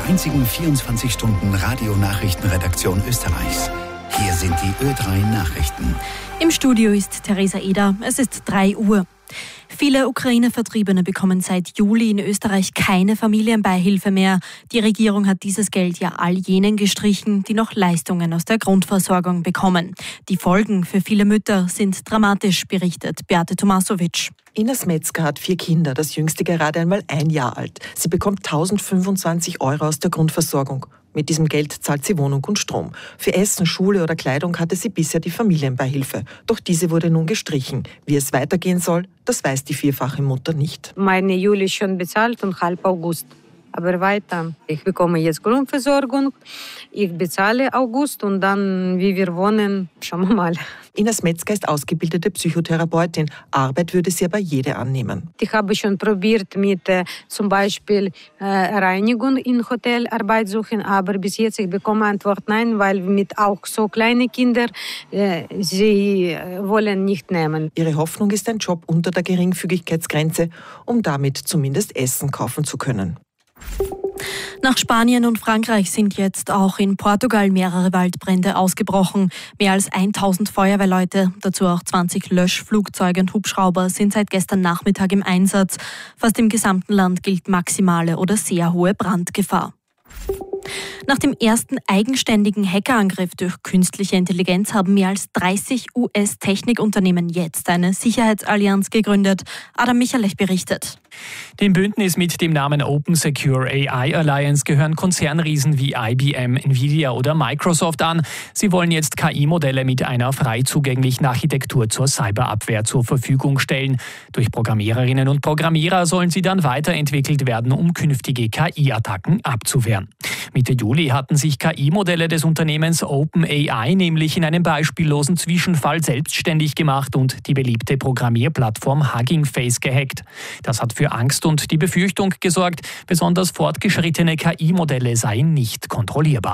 der einzigen 24-Stunden-Radio-Nachrichtenredaktion Österreichs. Hier sind die Ö3-Nachrichten. Im Studio ist Theresa Eder. Es ist 3 Uhr. Viele Ukraine-Vertriebene bekommen seit Juli in Österreich keine Familienbeihilfe mehr. Die Regierung hat dieses Geld ja all jenen gestrichen, die noch Leistungen aus der Grundversorgung bekommen. Die Folgen für viele Mütter sind dramatisch, berichtet Beate Tomasovic. Ines Metzger hat 4 Kinder, das jüngste gerade einmal 1 Jahr alt. Sie bekommt 1025 € aus der Grundversorgung. Mit diesem Geld zahlt sie Wohnung und Strom. Für Essen, Schule oder Kleidung hatte sie bisher die Familienbeihilfe. Doch diese wurde nun gestrichen. Wie es weitergehen soll, das weiß die vierfache Mutter nicht. Meine Juli ist schon bezahlt und halb August. Aber weiter. Ich bekomme jetzt Grundversorgung, ich bezahle August und dann, wie wir wohnen, schauen wir mal. Ines Metzger ist ausgebildete Psychotherapeutin. Arbeit würde sie aber jede annehmen. Ich habe schon probiert mit zum Beispiel Reinigung im Hotel Arbeit suchen, aber bis jetzt ich bekomme Antwort nein, weil mit auch so kleine Kinder, sie wollen nicht nehmen. Ihre Hoffnung ist ein Job unter der Geringfügigkeitsgrenze, um damit zumindest Essen kaufen zu können. Nach Spanien und Frankreich sind jetzt auch in Portugal mehrere Waldbrände ausgebrochen. Mehr als 1000 Feuerwehrleute, dazu auch 20 Löschflugzeuge und Hubschrauber sind seit gestern Nachmittag im Einsatz. Fast im gesamten Land gilt maximale oder sehr hohe Brandgefahr. Nach dem ersten eigenständigen Hackerangriff durch künstliche Intelligenz haben mehr als 30 US-Technikunternehmen jetzt eine Sicherheitsallianz gegründet. Adam Michalech berichtet. Dem Bündnis mit dem Namen Open Secure AI Alliance gehören Konzernriesen wie IBM, Nvidia oder Microsoft an. Sie wollen jetzt KI-Modelle mit einer frei zugänglichen Architektur zur Cyberabwehr zur Verfügung stellen. Durch Programmiererinnen und Programmierer sollen sie dann weiterentwickelt werden, um künftige KI-Attacken abzuwehren. Mitte Juli hatten sich KI-Modelle des Unternehmens OpenAI nämlich in einem beispiellosen Zwischenfall selbstständig gemacht und die beliebte Programmierplattform Hugging Face gehackt. Das hat für Angst und die Befürchtung gesorgt, besonders fortgeschrittene KI-Modelle seien nicht kontrollierbar.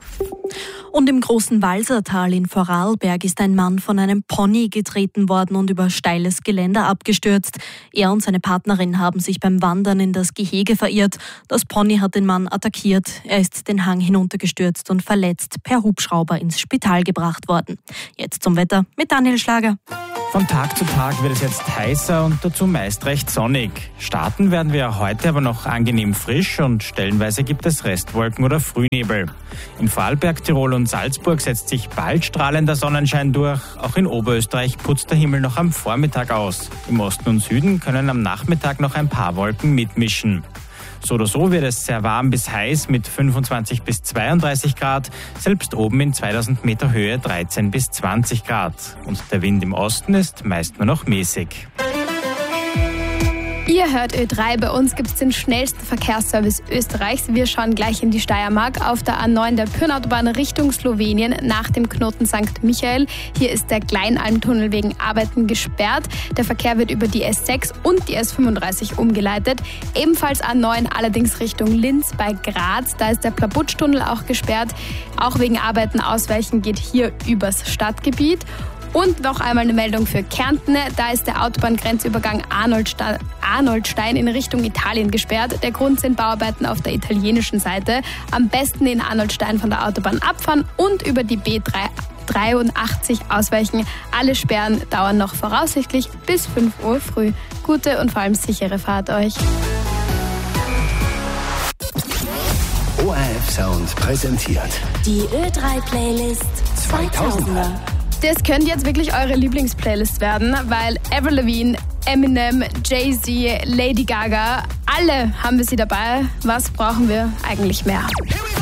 Und im großen Walsertal in Vorarlberg ist ein Mann von einem Pony getreten worden und über steiles Geländer abgestürzt. Er und seine Partnerin haben sich beim Wandern in das Gehege verirrt. Das Pony hat den Mann attackiert. Er ist den Hang hinuntergestürzt und verletzt per Hubschrauber ins Spital gebracht worden. Jetzt zum Wetter mit Daniel Schlager. Von Tag zu Tag wird es jetzt heißer und dazu meist recht sonnig. Starten werden wir heute aber noch angenehm frisch und stellenweise gibt es Restwolken oder Frühnebel. In Vorarlberg, Tirol und Salzburg setzt sich bald strahlender Sonnenschein durch. Auch in Oberösterreich putzt der Himmel noch am Vormittag aus. Im Osten und Süden können am Nachmittag noch ein paar Wolken mitmischen. So oder so wird es sehr warm bis heiß mit 25 bis 32 Grad, selbst oben in 2000 Meter Höhe 13 bis 20 Grad. Und der Wind im Osten ist meist nur noch mäßig. Ihr hört Ö3, bei uns gibt es den schnellsten Verkehrsservice Österreichs. Wir schauen gleich in die Steiermark auf der A9 der Pyrnautobahn Richtung Slowenien nach dem Knoten St. Michael. Hier ist der Kleinalmtunnel wegen Arbeiten gesperrt. Der Verkehr wird über die S6 und die S35 umgeleitet. Ebenfalls A9, allerdings Richtung Linz bei Graz. Da ist der Plabutschtunnel auch gesperrt. Auch wegen Arbeiten ausweichen geht hier übers Stadtgebiet. Und noch einmal eine Meldung für Kärnten. Da ist der Autobahngrenzübergang Arnoldstein in Richtung Italien gesperrt. Der Grund sind Bauarbeiten auf der italienischen Seite. Am besten in Arnoldstein von der Autobahn abfahren und über die B83 ausweichen. Alle Sperren dauern noch voraussichtlich bis 5 Uhr früh. Gute und vor allem sichere Fahrt euch. ORF Sound präsentiert die Ö3-Playlist 2000er. Das könnte jetzt wirklich eure Lieblingsplaylist werden, weil Avril Lavigne, Eminem, Jay-Z, Lady Gaga, alle haben wir sie dabei. Was brauchen wir eigentlich mehr?